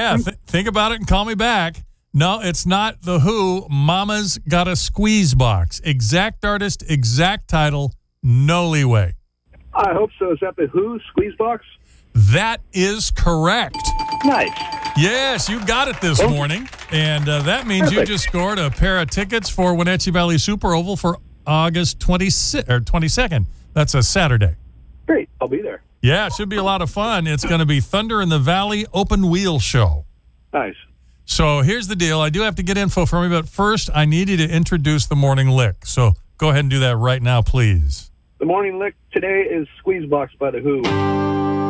Yeah, think about it and call me back. No, it's not The Who. Mama's Got a Squeeze Box. Exact artist, exact title, no leeway. I hope so. Is that The Who Squeeze Box? That is correct. Nice. Yes, you got it this morning. And that means you just scored a pair of tickets for Wenatchee Valley Super Oval for August 22nd. That's a Saturday. Great. I'll be there. Yeah, it should be a lot of fun. It's going to be Thunder in the Valley Open Wheel Show. Nice. So here's the deal. I do have to get info from you, but first I need you to introduce the morning lick. So go ahead and do that right now, please. The morning lick today is Squeeze Box by The Who.